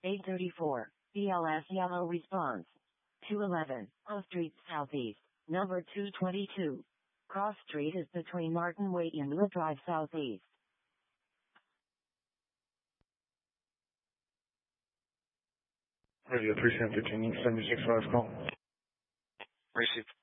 834. BLS yellow response. 211. O Street Southeast. Number 222. Cross Street is between Martin Way and Wood Drive Southeast. Radio 315 76 call. Received.